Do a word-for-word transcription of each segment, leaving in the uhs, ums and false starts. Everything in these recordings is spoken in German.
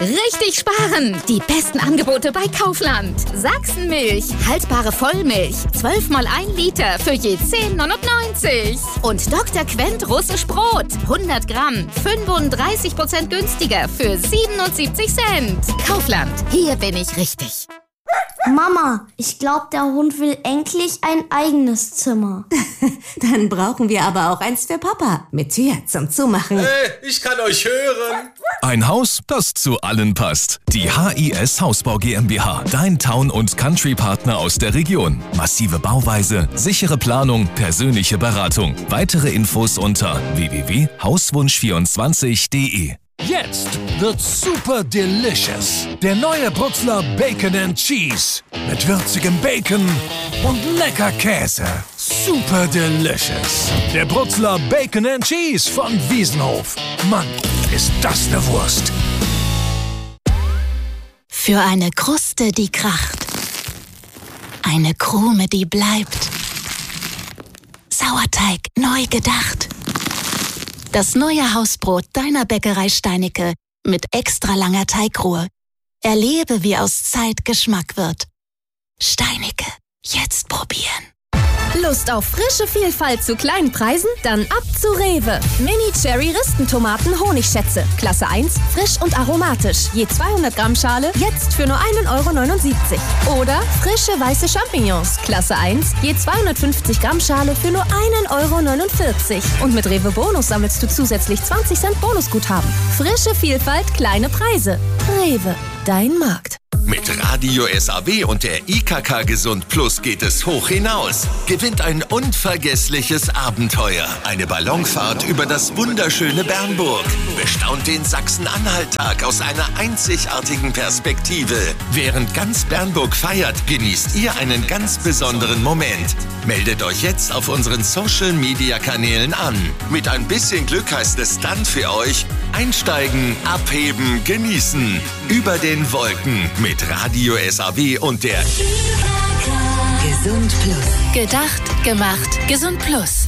Richtig sparen! Die besten Angebote bei Kaufland. Sachsenmilch, haltbare Vollmilch, zwölf mal ein Liter für je zehn neunundneunzig. Und Doktor Quent russisch Brot, hundert Gramm, fünfunddreißig Prozent günstiger für siebenundsiebzig Cent. Kaufland, hier bin ich richtig. Mama, ich glaube, der Hund will endlich ein eigenes Zimmer. Dann brauchen wir aber auch eins für Papa. Mit Tür zum Zumachen. Hey, ich kann euch hören. Ein Haus, das zu allen passt. Die H I S Hausbau GmbH. Dein Town- und Country-Partner aus der Region. Massive Bauweise, sichere Planung, persönliche Beratung. Weitere Infos unter w w w punkt hauswunsch vierundzwanzig punkt de. Jetzt wird's super delicious. Der neue Bruxler Bacon and Cheese. Mit würzigem Bacon und lecker Käse. Super delicious. Der Bruxler Bacon and Cheese von Wiesenhof. Mann, ist das eine Wurst. Für eine Kruste, die kracht. Eine Krume, die bleibt. Sauerteig neu gedacht. Das neue Hausbrot deiner Bäckerei Steinicke mit extra langer Teigruhe. Erlebe, wie aus Zeit Geschmack wird. Steinicke, jetzt probieren. Lust auf frische Vielfalt zu kleinen Preisen? Dann ab zu Rewe. Mini-Cherry-Ristentomaten Honigschätze. Klasse eins, frisch und aromatisch. Je zweihundert Gramm Schale, jetzt für nur einen Euro neunundsiebzig. Oder frische weiße Champignons. Klasse eins, je zweihundertfünfzig Gramm Schale für nur einen Euro neunundvierzig. Und mit Rewe Bonus sammelst du zusätzlich zwanzig Cent Bonusguthaben. Frische Vielfalt, kleine Preise. Rewe, dein Markt. Mit Radio S A W und der I K K Gesund Plus geht es hoch hinaus. Gewinnt ein unvergessliches Abenteuer. Eine Ballonfahrt über das wunderschöne Bernburg. Bestaunt den Sachsen-Anhalt-Tag aus einer einzigartigen Perspektive. Während ganz Bernburg feiert, genießt ihr einen ganz besonderen Moment. Meldet euch jetzt auf unseren Social-Media-Kanälen an. Mit ein bisschen Glück heißt es dann für euch: einsteigen, abheben, genießen. Über den Wolken mit Radio S A W und der Gesund Plus. Gedacht, gemacht, Gesund Plus.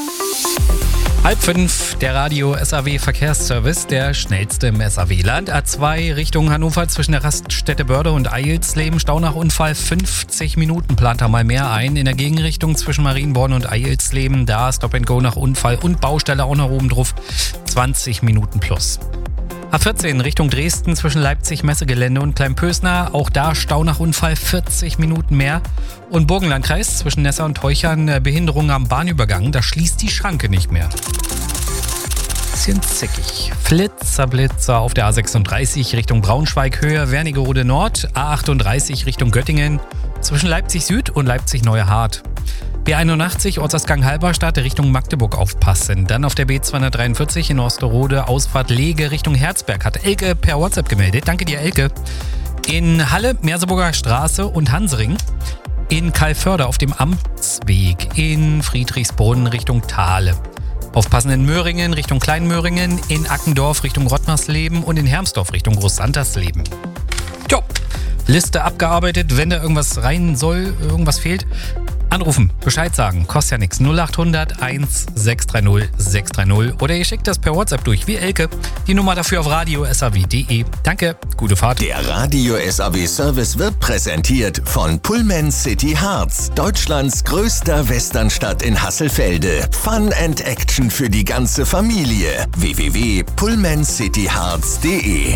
Halb fünf, der Radio S A W Verkehrsservice, der schnellste im S A W-Land. A zwei Richtung Hannover zwischen der Raststätte Börde und Eilsleben. Stau nach Unfall fünfzig Minuten, plant da mal mehr ein. In der Gegenrichtung zwischen Marienborn und Eilsleben, da Stop and Go nach Unfall und Baustelle auch noch oben drauf. zwanzig Minuten plus. A vierzehn Richtung Dresden zwischen Leipzig Messegelände und Kleinpösner. Auch da Stau nach Unfall vierzig Minuten mehr. Und Burgenlandkreis zwischen Nessa und Teuchern Behinderung am Bahnübergang. Da schließt die Schranke nicht mehr. Bisschen zickig. Flitzer, Blitzer auf der A sechsunddreißig Richtung Braunschweig Höhe Wernigerode Nord. A achtunddreißig Richtung Göttingen zwischen Leipzig Süd und Leipzig Neuerhardt. B einundachtzig Ortsausgang Halberstadt Richtung Magdeburg aufpassen. Dann auf der B zweihundertdreiundvierzig in Osterode Ausfahrt Lege Richtung Herzberg. Hat Elke per WhatsApp gemeldet. Danke dir, Elke. In Halle Merseburger Straße und Hansring. In Kalförde auf dem Amtsweg. In Friedrichsbrunn Richtung Thale. Aufpassen in Möhringen Richtung Kleinmöhringen. In Ackendorf Richtung Rottmarsleben. Und in Hermsdorf Richtung Großsantersleben. Jo, Liste abgearbeitet. Wenn da irgendwas rein soll, irgendwas fehlt, anrufen, Bescheid sagen, kostet ja nichts. null achthundert eins sechs drei null sechs drei null oder ihr schickt das per WhatsApp durch, wie Elke. Die Nummer dafür auf radio s a w punkt de. Danke, gute Fahrt. Der Radio S A W Service wird präsentiert von Pullman City Harz, Deutschlands größter Westernstadt in Hasselfelde. Fun and Action für die ganze Familie. w w w punkt pullman city harz punkt de.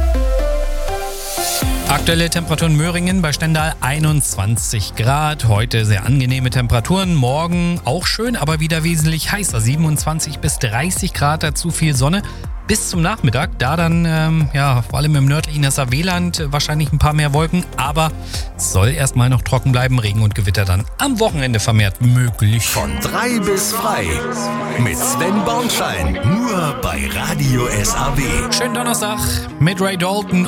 Aktuelle Temperatur in Möhringen bei Stendal einundzwanzig Grad. Heute sehr angenehme Temperaturen. Morgen auch schön, aber wieder wesentlich heißer. siebenundzwanzig bis dreißig Grad, dazu viel Sonne. Bis zum Nachmittag, da dann, ähm, ja, vor allem im nördlichen S A W-Land wahrscheinlich ein paar mehr Wolken. Aber es soll erstmal noch trocken bleiben. Regen und Gewitter dann am Wochenende vermehrt möglich. Von drei bis frei mit Sven Bornstein. Nur bei Radio S A W. Schönen Donnerstag mit Ray Dalton